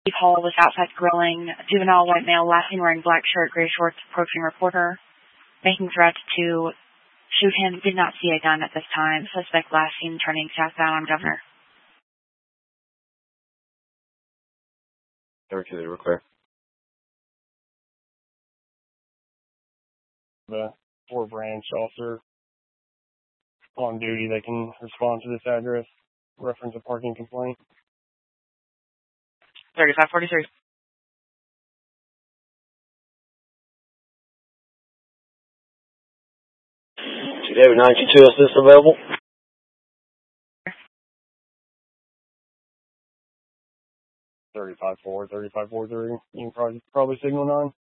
Hall was outside grilling. Juvenile white male, last seen wearing black shirt, gray shorts, approaching reporter, making threats to shoot him. Did not see a gun at this time. Suspect last seen turning southbound on Governor. 32, they were clear. The Fort Branch officer on duty that can respond to this address, reference a parking complaint. 3543. David 92, is this available? 35-4, 35-4-3. You can probably signal 9.